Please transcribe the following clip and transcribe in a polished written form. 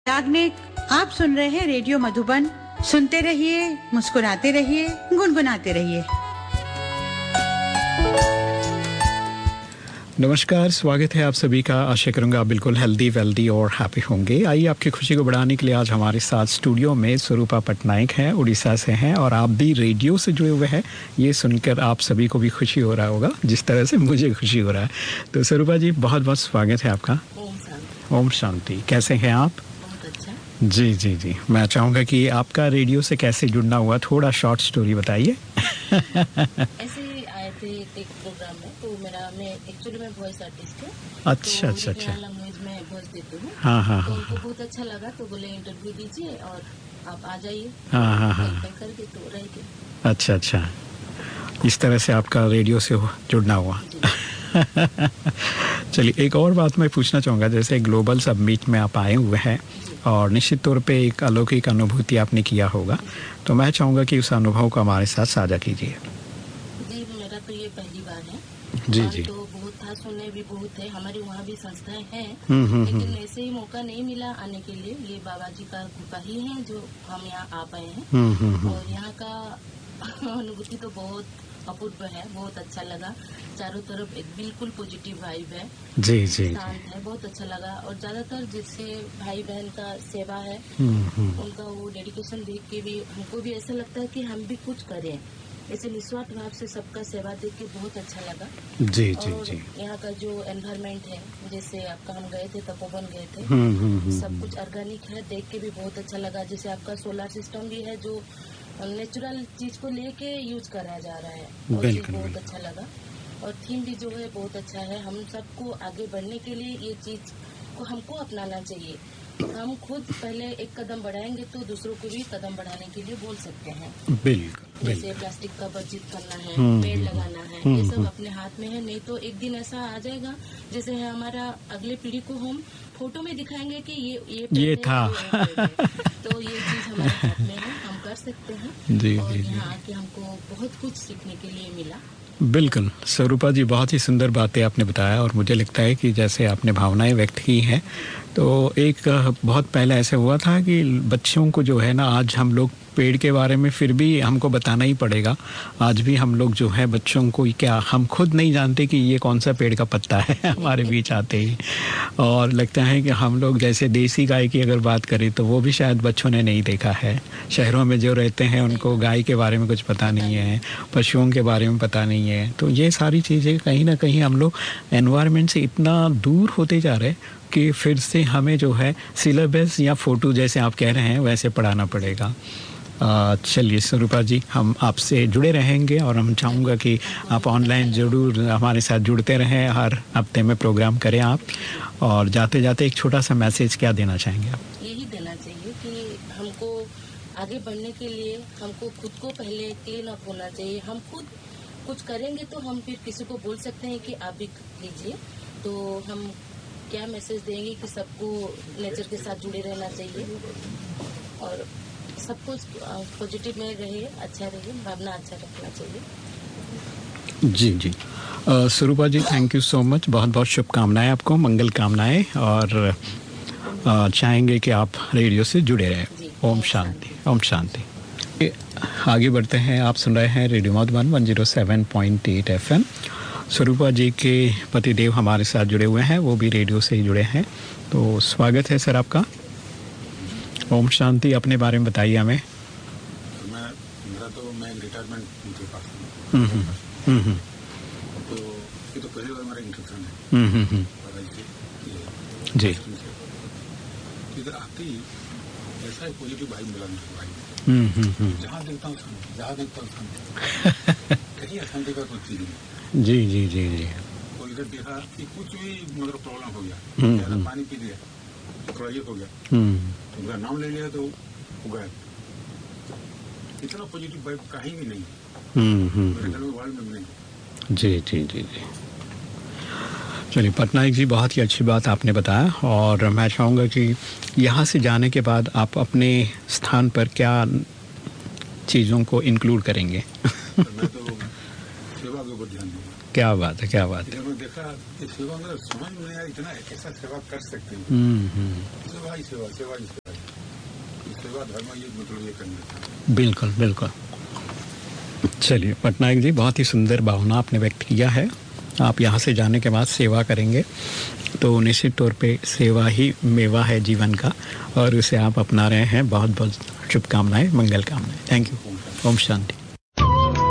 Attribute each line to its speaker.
Speaker 1: याग्निक, आप सुन रहे हैं रेडियो मधुबन। सुनते रहिए, मुस्कुराते रहिए, गुनगुनाते रहिए।
Speaker 2: नमस्कार, स्वागत है आप सभी का। आशा करूंगा आप बिल्कुल हेल्दी, वेल्दी और हैप्पी होंगे। आइए आपकी खुशी को बढ़ाने के लिए आज हमारे साथ स्टूडियो में स्वरूपा पटनायक हैं, उड़ीसा से हैं और आप भी रेडियो से जुड़े हुए हैं। ये सुनकर आप सभी को भी खुशी हो रहा होगा जिस तरह से मुझे खुशी हो रहा है। तो स्वरूपा जी, बहुत बहुत स्वागत है आपका। ओम शांति। कैसे हैं आप? जी जी जी, मैं चाहूँगा कि आपका रेडियो से कैसे जुड़ना हुआ, थोड़ा शॉर्ट स्टोरी बताइए।
Speaker 3: ऐसे ही आए थे एक प्रोग्राम में, तो मैं एक्चुअली मैं वॉइस आर्टिस्ट हूँ।
Speaker 2: अच्छा
Speaker 3: तो
Speaker 2: अच्छा अच्छा।
Speaker 3: लैंग्वेज में वॉइस देती हूँ।
Speaker 2: हाँ हाँ
Speaker 3: तो
Speaker 2: हाँ।
Speaker 3: उनको बहुत अच्छा लगा, तो बोले इंटरव्यू दीजिए और आप आ जाइए।
Speaker 2: हाँ हाँ हाँ।
Speaker 3: करके तो रह गए।
Speaker 2: अच्छा अच्छा, इस तरह से आपका रेडियो से जुड़ना हुआ। चलिए, एक और बात मैं पूछना चाहूँगा। जैसे ग्लोबल समिट में आप आए हुए हैं और निश्चित तौर पे एक अलौकिक अनुभूति आपने किया होगा, तो मैं चाहूँगा कि उस अनुभव को हमारे साथ साझा कीजिए।
Speaker 3: जी, मेरा तो ये पहली बार है।
Speaker 2: जी जी।
Speaker 3: तो बहुत था, सुनने भी बहुत है, हमारे वहाँ भी संस्थाएं हैं,
Speaker 2: लेकिन
Speaker 3: ऐसे ही मौका नहीं मिला आने के लिए। ये बाबा जी का कृपा ही है जो हम यहाँ आ पाए हैं। और यहाँ का अनुभूति तो बहुत अपूर्व है, बहुत अच्छा लगा। चारों तरफ एक बिल्कुल पॉजिटिव वाइब है।
Speaker 2: जी जी,
Speaker 3: शांत है, बहुत अच्छा लगा। और ज्यादातर जिससे भाई बहन का सेवा है, उनका वो डेडिकेशन देख के भी हमको भी ऐसा लगता है कि हम भी कुछ करें। ऐसे निस्वार्थ भाव से सबका सेवा देख के बहुत अच्छा लगा।
Speaker 2: जी जी जी।
Speaker 3: यहाँ का जो एनवायरनमेंट है, जैसे आपका हम गए थे तपोवन गए थे, सब कुछ ऑर्गेनिक है, देख के भी बहुत अच्छा लगा। जैसे आपका सोलर सिस्टम भी है जो नेचुरल चीज को लेके यूज करा जा रहा है, और बहुत अच्छा लगा। और थीम भी जो है बहुत अच्छा है। हम सबको आगे बढ़ने के लिए ये चीज को हमको अपनाना चाहिए। हम खुद पहले एक कदम बढ़ाएंगे तो दूसरों को भी कदम बढ़ाने के लिए बोल सकते हैं।
Speaker 2: बिल्कुल।
Speaker 3: जैसे प्लास्टिक का वर्जित करना है, पेड़ लगाना है, ये सब अपने हाथ में है। नहीं तो एक दिन ऐसा आ जाएगा, जैसे है हमारा अगले पीढ़ी को हम फोटो में दिखाएंगे कि ये था। तो ये चीज हमारे हाथ में है, हम कर सकते हैं।
Speaker 2: जी
Speaker 3: और
Speaker 2: जी जी।
Speaker 3: यहाँ आके हमको बहुत कुछ सीखने के लिए मिला।
Speaker 2: बिल्कुल स्वरूपा जी, बहुत ही सुंदर बातें आपने बताया और मुझे लगता है कि जैसे आपने भावनाएं व्यक्त की हैं, तो एक बहुत पहले ऐसे हुआ था कि बच्चों को जो है ना, आज हम लोग पेड़ के बारे में फिर भी हमको बताना ही पड़ेगा। आज भी हम लोग जो है बच्चों को क्या, हम खुद नहीं जानते कि ये कौन सा पेड़ का पत्ता है हमारे बीच आते ही। और लगता है कि हम लोग जैसे देसी गाय की अगर बात करें तो वो भी शायद बच्चों ने नहीं देखा है। शहरों में जो रहते हैं उनको गाय के बारे में कुछ पता नहीं है, पशुओं के बारे में पता नहीं है। तो ये सारी चीज़ें कहीं ना कहीं हम लोग एनवायरनमेंट से इतना दूर होते जा रहे हैं कि फिर से हमें जो है सिलेबस या फ़ोटो जैसे आप कह रहे हैं वैसे पढ़ाना पड़ेगा। चलिए स्वरूपा जी, हम आपसे जुड़े रहेंगे और हम चाहूँगा कि आप ऑनलाइन ज़रूर हमारे साथ जुड़ते रहें। हर हफ्ते में प्रोग्राम करें आप। और जाते जाते एक छोटा सा मैसेज क्या देना चाहेंगे आप?
Speaker 3: यही देना चाहिए कि हमको आगे बढ़ने के लिए हमको खुद को पहले क्लीन अप होना चाहिए। हम खुद कुछ करेंगे तो हम फिर किसी को बोल सकते हैं कि आप भी कीजिए। तो हम क्या मैसेज देंगे कि सबको नेचर के साथ जुड़े रहना चाहिए और सब कुछ पॉजिटिव में रहिए, अच्छा रहिए, भावना अच्छा रखना चाहिए।
Speaker 2: जी जी। स्वरूपा जी, थैंक यू सो मच। बहुत बहुत शुभकामनाएं आपको, मंगल कामनाएं। और चाहेंगे कि आप रेडियो से जुड़े रहें। ओम शांति, ओम शांति। आगे बढ़ते हैं। आप सुन रहे हैं रेडियो मधुबन 107.8 FM। स्वरूपा जी के पतिदेव हमारे साथ जुड़े हुए हैं, वो भी रेडियो से ही जुड़े हैं। तो स्वागत है सर आपका। ओम शांति। अपने बारे में बताइए हमें।
Speaker 4: मैं रिटायरमेंट के पास तो ये तो पहली बार मेरा इंटरेक्शन है।
Speaker 2: जी।
Speaker 4: इधर आते ही ऐसा ही पॉजिटिव वाइब मिला मेरे भाई। जहाँ देखता हूँ कहीं अशांति का कुछ चीज नहीं।
Speaker 2: जी जी जी जी।
Speaker 4: तो इधर देखा कि कुछ भी मतलब प्रॉब्लम हो गया, पानी पी लिया थोड़ा ये हो गया, तो मेरा नाम ले लिया तो हो गया। इतना पॉजिटिव वाइब कहीं भी नहीं मेरे घर में, वर्ल्ड में नहीं।
Speaker 2: जी जी जी जी। चलिए पटनायक जी, बहुत ही अच्छी बात आपने बताया। और मैं चाहूँगा कि यहाँ से जाने के बाद आप अपने स्थान पर क्या चीज़ों को इंक्लूड करेंगे?
Speaker 4: मैं तो सेवा के ऊपर ध्यान दूंगा।
Speaker 2: क्या बात है, क्या बात है।
Speaker 4: जब मैं देखा कि सेवा मतलब समझ में नहीं आया, इतना कैसा सेवा कर सकते हैं। सेवा ही सेवा, सेवा ही सेवा, सेवा धर्म ये मतलब ये करना था।
Speaker 2: बिल्कुल बिल्कुल। चलिए पटनायक जी, बहुत ही सुंदर भावना आपने व्यक्त किया है। आप यहाँ से जाने के बाद सेवा करेंगे तो निश्चित तौर पे सेवा ही मेवा है जीवन का, और उसे आप अपना रहे हैं। बहुत बहुत शुभकामनाएं, मंगल कामनाएं। Thank you. ओम शांति।